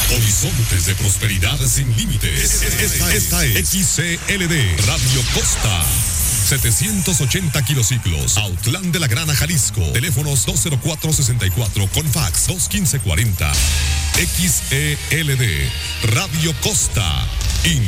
Horizontes de prosperidad sin límites. Esta es XCLD Radio Costa. 780 kilociclos, Autlán de la Grana, Jalisco. Teléfonos 204-64 con fax 215-40. XELD Radio Costa.